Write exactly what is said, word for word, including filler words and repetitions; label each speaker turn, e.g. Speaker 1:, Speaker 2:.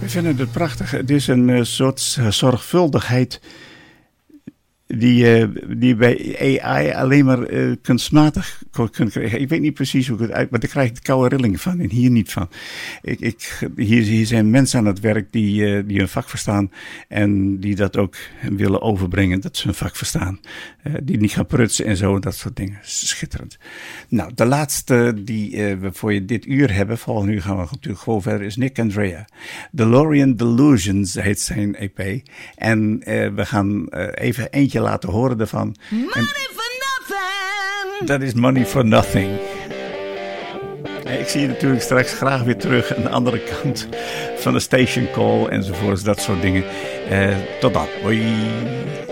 Speaker 1: We vinden het prachtig. Het is een uh, soort zorgvuldigheid die, uh, die bij A I alleen maar uh, kunstmatig kunt krijgen. Ik weet niet precies hoe ik het uit, maar daar krijg ik de koude rilling van en hier niet van. Ik, ik, hier, hier zijn mensen aan het werk die, uh, die hun vak verstaan en die dat ook willen overbrengen, dat ze hun vak verstaan. Uh, die niet gaan prutsen en zo, dat soort dingen. Schitterend. Nou, de laatste die uh, we voor je dit uur hebben, volgende uur gaan we natuurlijk gewoon verder, is Nick Andrea. DeLorean Delusions heet zijn E P. En uh, we gaan uh, even eentje laten horen ervan.
Speaker 2: Money en for nothing!
Speaker 1: Dat is Money for Nothing. Ik zie je natuurlijk straks graag weer terug aan de andere kant van de station call enzovoorts, dat soort dingen. Uh, tot dan. Hoi.